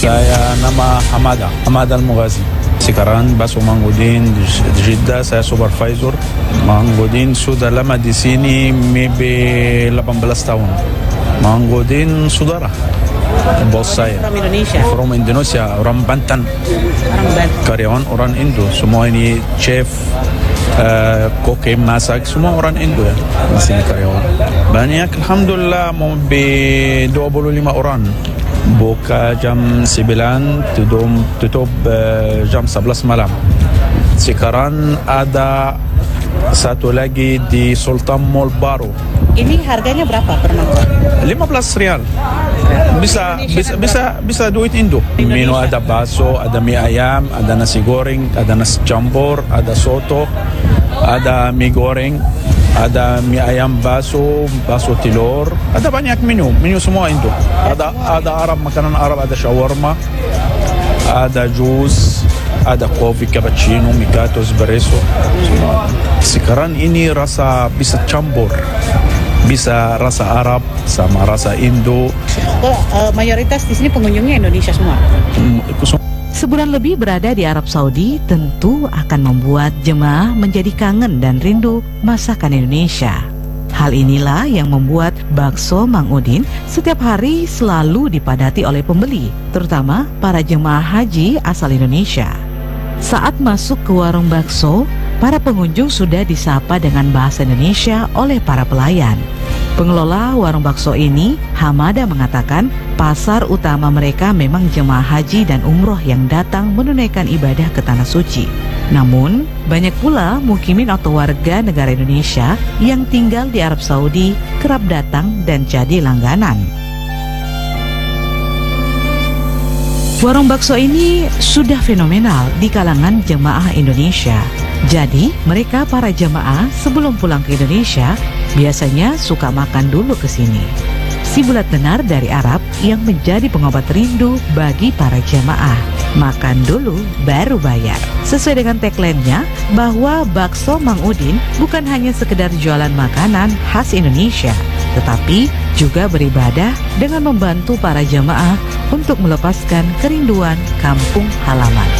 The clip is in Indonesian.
Saya nama Hamad Al-Mughazi. Sekarang Baso Mangudin di Jeddah, saya supervisor. Mangudin sudah lama di sini, maybe 18 tahun. Mangudin saudara, bos saya. From Indonesia. From Indonesia, orang Banten. Karyawan orang Indo. Semua ini chef, koki, masak, semua orang Indo ya. Di sini karyawan. Banyak, alhamdulillah, mau 25 orang. Buka jam 9, tutup jam 11 malam. Sekarang ada satu lagi di Sultan Mall baru. Ini harganya berapa per mangkok? 15 rial. Bisa duit Indo. Menu ada bakso, ada mie ayam, ada nasi goreng, ada nasi campur, ada soto, ada mie goreng, ada mie ayam bakso telur, ada banyak menu semua Indo. Ada Arab, makanan Arab, ada shawarma, ada jus, ada kopi, cappuccino, mikato, espresso. Sekarang ini rasa bisa campur, bisa rasa Arab sama rasa Indo. Mayoritas di sini pengunjungnya Indonesia semua. Sebulan lebih berada di Arab Saudi tentu akan membuat jemaah menjadi kangen dan rindu masakan Indonesia. Hal inilah yang membuat bakso Mang Udin setiap hari selalu dipadati oleh pembeli, terutama para jemaah haji asal Indonesia. Saat masuk ke warung bakso, para pengunjung sudah disapa dengan bahasa Indonesia oleh para pelayan. Pengelola warung bakso ini, Hamada, mengatakan pasar utama mereka memang jemaah haji dan umroh yang datang menunaikan ibadah ke Tanah Suci. Namun, banyak pula mukimin atau warga negara Indonesia yang tinggal di Arab Saudi kerap datang dan jadi langganan. Warung bakso ini sudah fenomenal di kalangan jemaah Indonesia. Jadi, mereka para jemaah sebelum pulang ke Indonesia biasanya suka makan dulu ke sini. Si bulat benar dari Arab yang menjadi pengobat rindu bagi para jemaah. Makan dulu baru bayar. Sesuai dengan tagline-nya bahwa bakso Mang Udin bukan hanya sekedar jualan makanan khas Indonesia, tetapi juga beribadah dengan membantu para jemaah untuk melepaskan kerinduan kampung halaman.